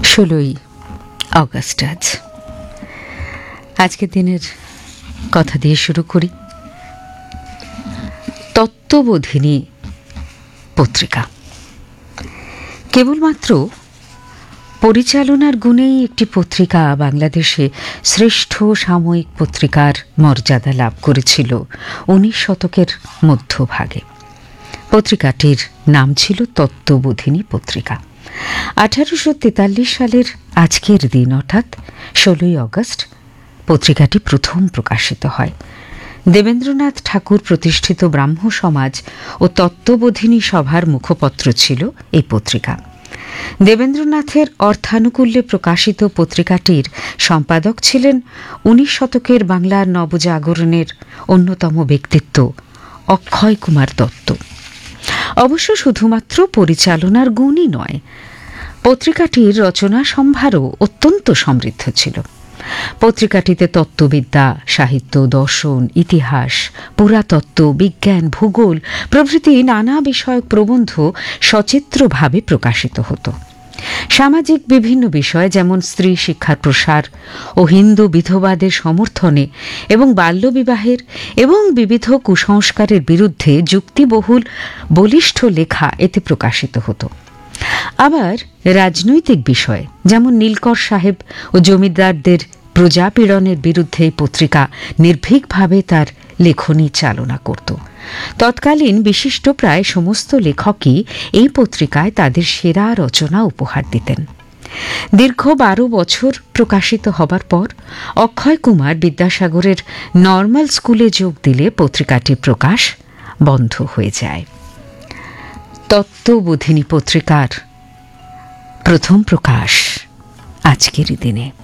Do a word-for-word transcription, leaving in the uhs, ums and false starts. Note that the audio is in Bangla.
ষোলোই অগস্ট আজ আজকের দিনের কথা দিয়ে শুরু করি। তত্ত্ববোধিনী পত্রিকা কেবলমাত্র পরিচালনার গুণেই একটি পত্রিকা বাংলাদেশে শ্রেষ্ঠ সাময়িক পত্রিকার মর্যাদা লাভ করেছিল উনিশ শতকের মধ্যভাগে। পত্রিকাটির নাম ছিল তত্ত্ববোধিনী পত্রিকা। আঠারোশো তেতাল্লিশ সালের আজকের দিন অর্থাৎ ষোলোই অগস্ট পত্রিকাটি প্রথম প্রকাশিত হয়। দেবেন্দ্রনাথ ঠাকুর প্রতিষ্ঠিত ব্রাহ্ম সমাজ ও তত্ত্ববোধিনী সভার মুখপত্র ছিল এই পত্রিকা। দেবেন্দ্রনাথের অর্থানুকূল্যে প্রকাশিত পত্রিকাটির সম্পাদক ছিলেন উনিশ শতকের বাংলার নবজাগরণের অন্যতম ব্যক্তিত্ব অক্ষয় কুমার দত্ত। অবশ্য শুধুমাত্র পরিচালনার গুণই নয়, পত্রিকাটির রচনা সম্ভারও অত্যন্ত সমৃদ্ধ ছিল। পত্রিকাটিতে তত্ত্ববিদ্যা, সাহিত্য, দর্শন, ইতিহাস, পুরাতত্ত্ব, বিজ্ঞান, ভূগোল প্রভৃতি নানা বিষয়ক প্রবন্ধ সচিত্রভাবে প্রকাশিত হতো। সামাজিক বিভিন্ন বিষয় যেমন স্ত্রী শিক্ষার প্রসার ও হিন্দু বিধবাদের সমর্থনে এবং বাল্যবিবাহের এবং বিবিধ কুসংস্কারের বিরুদ্ধে যুক্তিবহুল বলিষ্ঠ লেখা এতে প্রকাশিত হতো। আবার রাজনৈতিক বিষয় যেমন নীলকর সাহেব ও জমিদারদের প্রজাপীড়নের বিরুদ্ধে এই পত্রিকা নির্ভীকভাবে তার লেখনী চালনা করত। তৎকালীন বিশিষ্ট প্রায় সমস্ত লেখকই এই পত্রিকায় তাদের সেরা রচনা উপহার দিতেন। দীর্ঘ বারো বছর প্রকাশিত হবার পর অক্ষয় কুমার বিদ্যাসাগরের নর্মাল স্কুলে যোগ দিলে পত্রিকাটির প্রকাশ বন্ধ হয়ে যায়। তত্ত্ববোধিনী পত্রিকার প্রথম প্রকাশ আজকের দিনে।